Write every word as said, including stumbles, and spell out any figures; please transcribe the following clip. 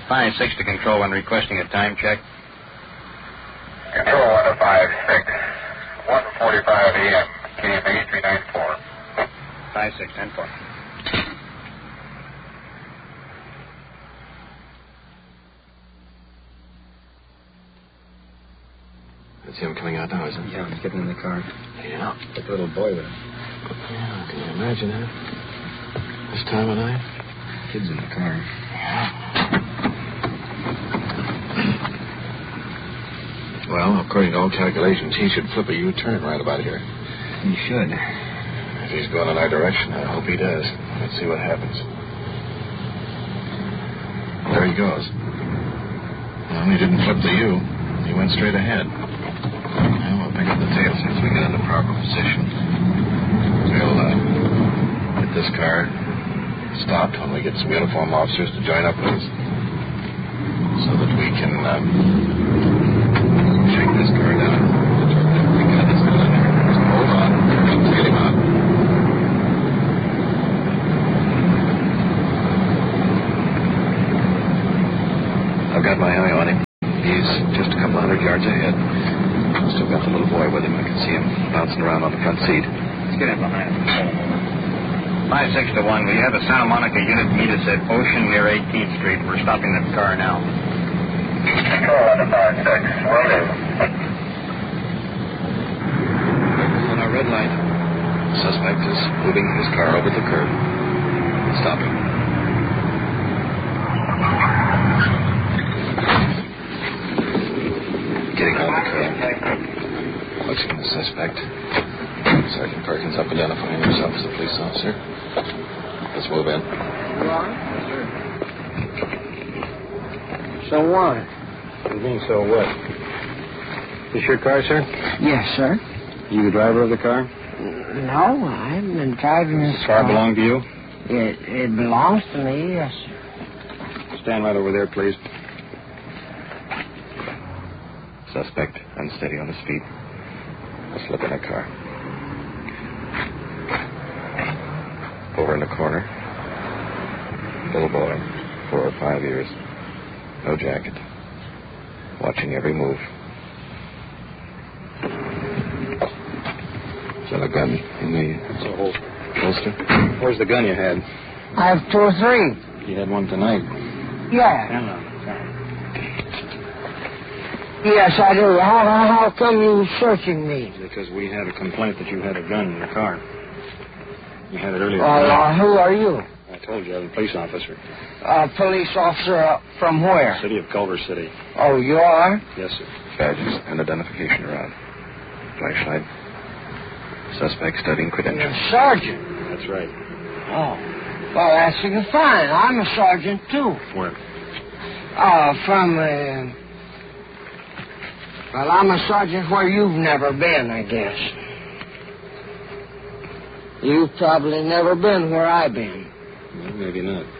five six to Control One, requesting a time check. Control One to five six, one forty-five a.m. K M A three nine four. five six, ten four. That's him coming out now, isn't it? Yeah, he's getting in the car. Yeah. That little boy with him. Yeah, can you imagine that? This time of night? Kid's in the car. Well, according to all calculations, he should flip a U-turn right about here. He should. If he's going in our direction, I hope he does. Let's see what happens. There he goes. Well, he didn't flip the U. He went straight ahead. Well, we'll pick up the tail since we get in the proper position. We'll uh, get this car stopped when we get some uniform officers to join up with us so that we can uh, shake this car down. Thank God it's still in there. So hold on. Let's get him out. I've got my eye on him. He's just a couple hundred yards ahead. Still got the little boy with him. I can see him bouncing around on the front seat. Let's get in behind him. five six to one. We have a Santa Monica unit meet us at Ocean near eighteenth Street. We're stopping that car now. Control One to five six, will do. On our red light, the suspect is moving his car over the curb. Stop him. Getting on the curb. Watching the suspect. Sergeant Perkins up identifying himself as a police officer. Let's move in. So what? What do you mean, so what? This your car, sir? Yes, sir. You the driver of the car? No, I've been driving this Does the car belong to you? It, it belongs to me, yes, sir. Stand right over there, please. Suspect unsteady on his feet. Let's look in the car. Over in the corner. Little boy, four or five years. No jacket. Watching every move. Is that a gun in the holster? Where's the gun you had? I have two or three. You had one tonight. Yeah. Hang on. Yes, I do. How, how come you searching me? Because we had a complaint that you had a gun in the car. You had it earlier. Uh, uh, who are you? I told you, I'm a police officer. A police officer uh, from where? City of Culver City. Oh, you are? Yes, sir. Badges and identification around. Flashlight. Suspect studying You're credentials. a sergeant. That's right. Oh. Well, that's fine. I'm a sergeant, too. Where? Uh, from, uh... Well, I'm a sergeant where you've never been, I guess. You've probably never been where I've been. Well, maybe not.